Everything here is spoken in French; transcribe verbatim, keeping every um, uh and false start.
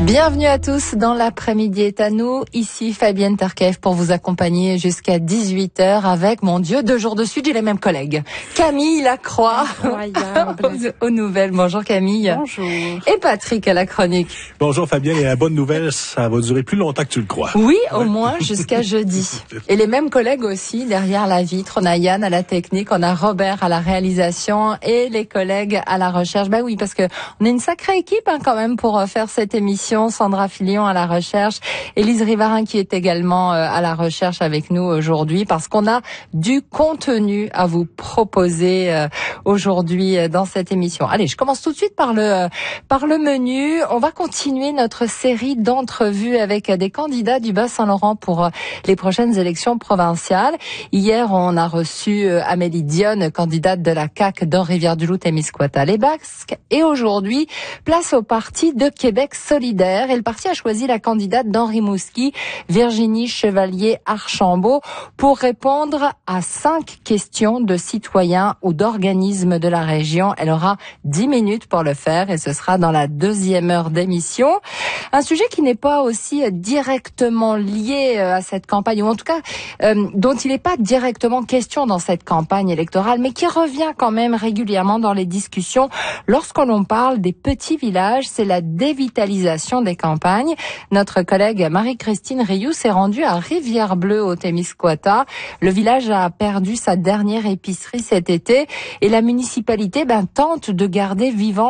Bienvenue à tous dans l'après-midi est à nous. Ici Fabienne Tarkev pour vous accompagner jusqu'à dix-huit heures avec, mon Dieu, deux jours de suite, j'ai les mêmes collègues. Camille Lacroix aux, aux nouvelles. Bonjour Camille. Bonjour. Et Patrick à la chronique. Bonjour Fabienne, et la bonne nouvelle, ça va durer plus longtemps que tu le crois. Oui, au ouais. moins jusqu'à jeudi. Et les mêmes collègues aussi derrière la vitre. On a Yann à la technique, on a Robert à la réalisation et les collègues à la recherche. Bah oui, parce que on est une sacrée équipe hein, quand même pour faire cette émission. Sandra Filion à la recherche, Élise Rivarin qui est également euh, à la recherche avec nous aujourd'hui parce qu'on a du contenu à vous proposer euh, aujourd'hui euh, dans cette émission. Allez, je commence tout de suite par le euh, par le menu. On va continuer notre série d'entrevues avec des candidats du Bas-Saint-Laurent pour euh, les prochaines élections provinciales. Hier, on a reçu euh, Amélie Dionne, candidate de la C A Q dans Rivière-du-Loup-Témiscouata-les-Basques. Et aujourd'hui, place au Parti de Québec solidaire. Et le parti a choisi la candidate d'Henri Mouski, Virginie Chevalier-Archambault, pour répondre à cinq questions de citoyens ou d'organismes de la région. Elle aura dix minutes pour le faire et ce sera dans la deuxième heure d'émission. Un sujet qui n'est pas aussi directement lié à cette campagne, ou en tout cas euh, dont il n'est pas directement question dans cette campagne électorale, mais qui revient quand même régulièrement dans les discussions lorsque l'on parle des petits villages, c'est la dévitalisation des campagnes. Notre collègue Marie-Christine Rioux s'est rendue à Rivière-Bleue au Témiscouata. Le village a perdu sa dernière épicerie cet été et la municipalité ben, tente de garder vivant